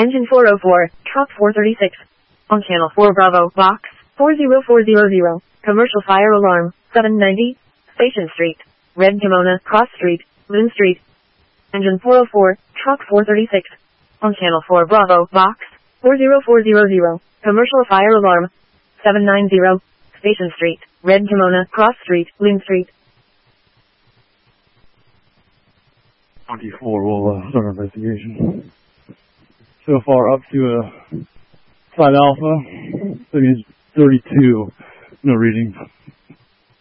Engine 404, truck 436. On channel 4 Bravo, box 40400. Commercial fire alarm, 790. Station Street, Red Kimona, Cross Street, Loon Street. Engine 404, truck 436. On channel 4 Bravo, box 40400. Commercial fire alarm, 790. Station Street, Red Kimona, Cross Street, Loon Street. 24 will start our investigation. So far up to 5 Alpha, that means 32, no reading.